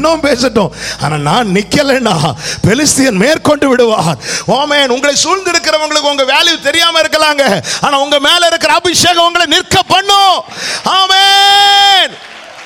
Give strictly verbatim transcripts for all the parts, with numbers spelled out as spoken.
இன்னும் பேசட்டும், ஆனா நான் நிக்கலைன்னா பெலிஸ்தியன் மேற்கொண்டு விடுவார். ஆமென். உங்களை சூழ்ந்திருக்கிறவங்களுக்கு உங்க வேல்யூ தெரியாம இருக்கலாங்க, ஆனா உங்க மேல இருக்கிற அபிஷேகம் உங்களை நிற்க பண்ணும். ஆமென்.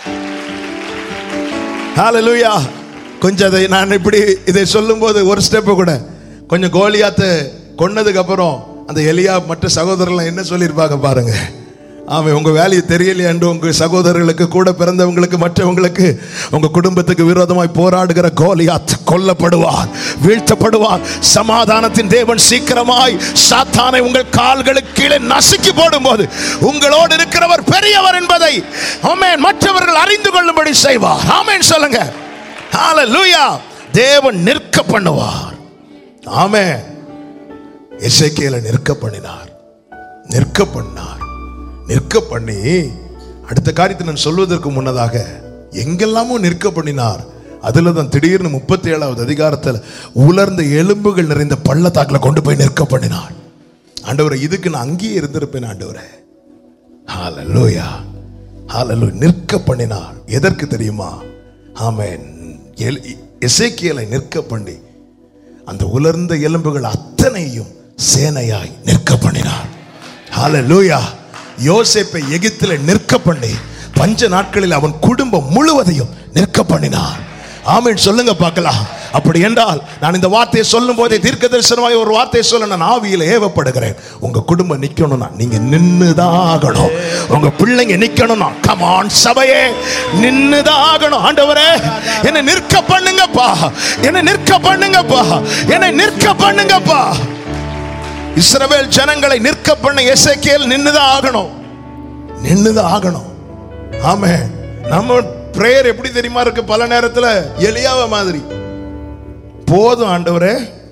ஹalleluya. கொஞ்சம் அதை நான் இப்படி இதை சொல்லும் போது ஒரு ஸ்டெப் கூட கொஞ்சம் கோலியாத்தை கொன்னதுக்கு அப்புறம் அந்த எலியா மற்ற சகோதரர்கள் என்ன சொல்லியிருப்பாங்க பாருங்க. ஆமாம், உங்க வேலையை தெரியலையா என்று உங்க சகோதரர்களுக்கு கூட பிறந்தவங்களுக்கு மற்றவங்களுக்கு உங்க குடும்பத்துக்கு விரோதமாய் போராடுகிற கோலியாத் கொல்லப்படுவார், வீழ்த்தப்படுவார். சமாதானத்தின் தேவன் சீக்கிரமாய் சாத்தானை உங்கள் கால்களுக்கு கீழே நசுக்கி போடும்போது உங்களோடு இருக்கிறவர் பெரியவர் என்பதை ஆமென் மற்றவர்கள் அறிந்து கொள்ளும்படி செய்வார். ஆமென் சொல்லுங்க. ஹalleluya. தேவன் நிற்க பண்ணுவார். ஆமென். எசேக்கியேலை நிற்க பண்ணினார், நிற்க பண்ணார், நிற்க பண்ணி அடுத்த காரியத்தை நான் சொல்வதற்கு முன்னதாக எங்கெல்லாமோ நிற்க பண்ணினார். அதுல தான் திடீர்னு முப்பத்தி ஏழாவது அதிகாரத்தில் உலர்ந்த எலும்புகள் நிறைந்த பள்ளத்தாக்கில் கொண்டு போய் நிற்க பண்ணினார். ஆண்டவரே, இதுக்கு நான் அங்கேயே இருந்திருப்பேன் ஆண்டவரே. ஹalleluya, ஹalleluya. நிற்க பண்ணினார். எதற்கு தெரியுமா? ஆமென். எசேக்கியேலை நிற்க பண்ணி அந்த உலர்ந்த எலும்புகள் அத்தனையும் சேனையாய் நிற்க பண்ணினார். ஹalleluya. யோசேப்பை எகிப்திலே நிற்க பண்ணி பஞ்ச நாட்களில் அவன் குடும்பம் முழுவதையும் நிற்க பண்ணினார். ஆமென் சொல்லுங்க பார்க்கலாம். அப்படி என்றால் நான் இந்த வார்த்தையை சொல்லும் போதே தீர்க்க தரிசனமாய் ஒரு வார்த்தையை சொல்ல நான் ஆவியில் ஏவப்படுகிறேன். உங்க குடும்பம் நிக்கணும்னா நீங்க நின்னுதான் ஆகணும். உங்க பிள்ளைங்க நிக்கணும்னா கம் ஆன் சபையே நின்னுதான் ஆகணும். ஆண்டவரே, என்னை நிற்க பண்ணுங்கப்பா, என்னை நிற்க பண்ணுங்கப்பா, என்னை நிற்க பண்ணுங்கப்பா. இஸ்ரவேல் ஜனங்களை நிற்க பண்ண எசேக்கியேல் நின்னுதான் ஆகணும், நின்னுதான் ஆகணும். ஆமென். நம்ம பிரேயர் எப்படி தெரியுமா இருக்கு? பல நேரத்தில் எலியாவ மாதிரி போதும் ஆண்டவரே,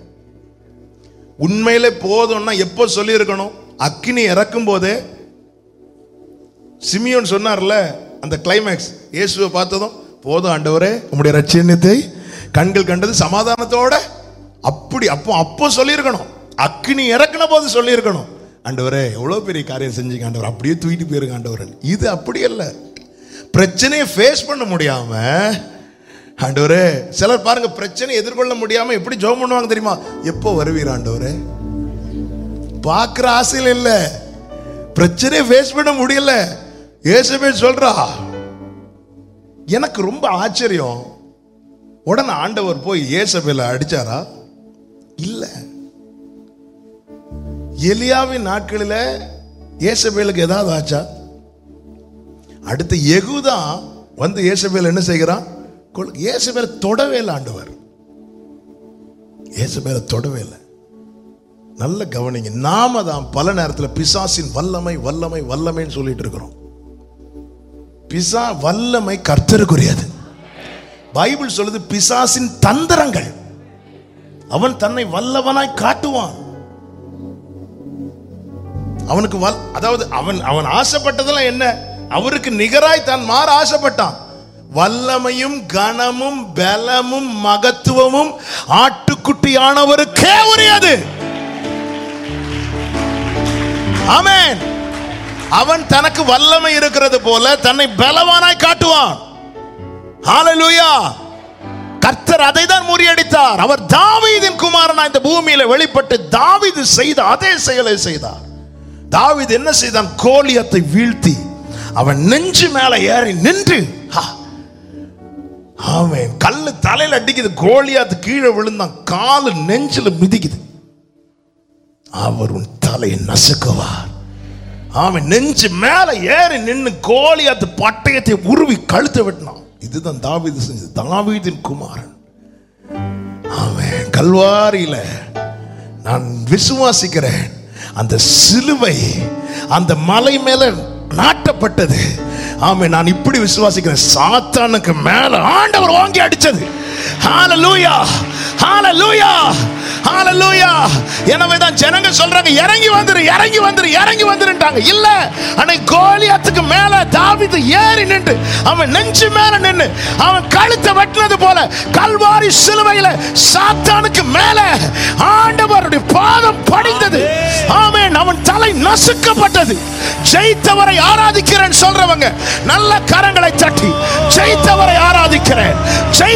உண்மையிலே போதும்னா எப்போ சொல்லி இருக்கணும்? அக்கினி இறக்கும் போதே. சிமியோன் சொன்னார்ல அந்த கிளைமேக்ஸ், இயேசுவை பார்த்ததும் போதும் ஆண்டவரே உம்முடைய ரட்சியத்தை கண்கள் கண்டது சமாதானத்தோட, அப்படி அப்போ அப்போ சொல்லியிருக்கணும். அக்கினி இறக்குன போது சொல்லியிருக்கணும், ஆண்டவரே எவ்வளோ பெரிய காரியம் செஞ்சீங்க ஆண்டவர், அப்படியே தூக்கிட்டு போயிருங்க ஆண்டவர். இது அப்படி அல்ல. பிரச்சனையை ஃபேஸ் பண்ண முடியாம ஆண்டவரே, சிலர் பாருங்க பிரச்சனை எதிர்கொள்ள முடியாம எப்படி ஜெபம் பண்ணுவாங்க தெரியுமா? எப்போ வருவீர் ஆண்டவரே? பார்க்கிற ஆசையில் இல்ல, பிரச்சனையை ஃபேஸ் பண்ண முடியல. இயேசுவே சொல்றா. எனக்கு ரொம்ப ஆச்சரியம், உடனே ஆண்டவர் போய் இயேசுவேல அடிச்சாரா? இல்ல. எலியாவின் நாட்களில் இயேசுவேலுக்கு ஏதாவது ஆச்சா? அடுத்து யெகூதா வந்து இயேசுவேல் என்ன செய்கிறான்? இயேசுவேலை தொடவே இல்லை ஆண்டவர், இயேசுவேலை தொடவே இல்லை. நல்ல கவனிங்க. நாம தான் பல நேரத்தில் பிசாசின் வல்லமை வல்லமை வல்லமைன்னு சொல்லிட்டு இருக்கிறோம். பிசா வல்லமை கர்த்தருக்குரியது. பைபிள் சொல்லுது பிசாசின் தந்திரங்கள் அவன் தன்னை வல்லவனாய் காட்டுவான். அவனுக்கு அதாவது அவன் அவன் ஆசைப்பட்டதெல்லாம் என்ன? அவருக்கு நிகராய் தான் மாற ஆசைப்பட்டான். வல்லமையும் கனமும் பலமும் மகத்துவமும் ஆட்டுக்குட்டியானவருக்கே உரியது. ஆமென். அவன் தனக்கு வல்லமை இருக்கிறது போல தன்னை பலவானாய் காட்டுவான். ஹalleluya. கர்த்தர் அதை தான் முறியடித்தார். அவர் தாவீதின் குமாரனாய் இந்த பூமியில வெளிப்பட்டு தாவீது செய்த அதே செயலை செய்தார். தாவீது என்ன செய்தான்? கோலியாத்தை வீழ்த்தி அவன் நெஞ்சு மேல ஏறி நின்று, ஆமென், கல்லு தலையில அடிக்குது, கோலியாத்து கீழே விழுந்தான், காலு நெஞ்சில மிதிக்குது. அவர் உன் தலையை நசுக்குவார். ஆமென். நெஞ்சு மேல ஏறி நின்று கோலியாத்து பட்டயத்தை உருவி கழுத்தை வெட்டினான். இதுதான் தாவீது செஞ்சது. தாவீதின் குமாரன். ஆமென். கல்வாரியில நான் விசுவாசிக்கிறேன், அந்த சிலுவை அந்த மலை மேல நாட்டப்பட்டது. ஆமென். நான் இப்படி விசுவாசிக்கிறேன், சாத்தானுக்கு மேல ஆண்டவர் வாங்கி அடிச்சது. ஹalleluya, ஹalleluya, ஹalleluya. எனவே தான் ஜனங்க சொல்றாங்க இறங்கி வந்துரு, இறங்கி வந்துரு, இறங்கி வந்துருட்டாங்க. இல்ல, அன்னைக்கு கோலியாத்துக்கு மேல தாவீது ஏறி நின்று அவன் நெஞ்சு மேல நின்று அவன் கழுத்தை வெட்டினது போல கல்வாரி சிலுவையில சாத்தானுக்கு மேல ஆண்டவருடைய பாதம் படிந்தது. ஆமென். அவன் தலை நசுக்கப்பட்டது. ஜெயித்தவரை ஆராதிக்கிறேன் சொல்றவங்க நல்ல கரங்களை தட்டி ஜெயித்தவரை ஆராதிக்கிறேன்.